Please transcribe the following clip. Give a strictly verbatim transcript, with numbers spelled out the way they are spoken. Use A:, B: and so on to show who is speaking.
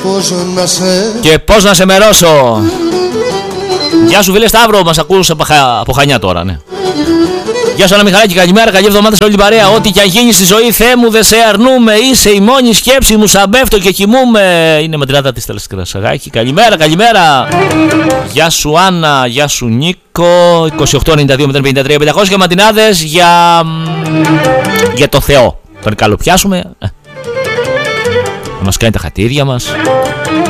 A: Πώς να σε...
B: Και πώς να σε μερώσω. Γεια σου φίλε Σταύρο, μας ακούς από, Χα... από Χανιά τώρα, ναι. Γεια σου Άννα Μιχαλάκη, καλημέρα, καλή εβδομάδα σε όλη την παρέα. Ό,τι κι αν γίνει στη ζωή, Θεέ μου δεν σε αρνούμε. Είσαι η μόνη σκέψη μου, σαν πέφτω και κοιμούμε. Είναι μαντριάτα της Τελεσκρασαγάκη. Καλημέρα, καλημέρα. Γεια σου Άννα, γεια σου Νίκο. είκοσι οκτώ ενενήντα δύο μηδέν πενήντα τρία πεντακόσια μαντινάδες για... για το Θεό. Τον καλοπιάσουμε. Να μας κάνει τα χατήρια μας.